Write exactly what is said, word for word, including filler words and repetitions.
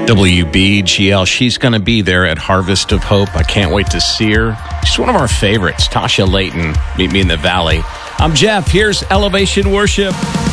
W B G L. She's going to be there at Harvest of Hope. I can't wait to see her. She's one of our favorites. Tasha Layton. Meet me in the Valley. I'm Jeff. Here's Elevation Worship.